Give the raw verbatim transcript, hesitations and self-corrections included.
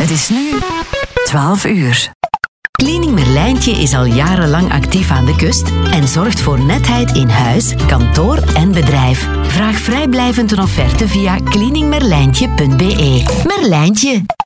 Het is nu twaalf uur. Cleaning Merlijntje is al jarenlang actief aan de kust en zorgt voor netheid in huis, kantoor en bedrijf. Vraag vrijblijvend een offerte via cleaning merlijntje punt be. Merlijntje.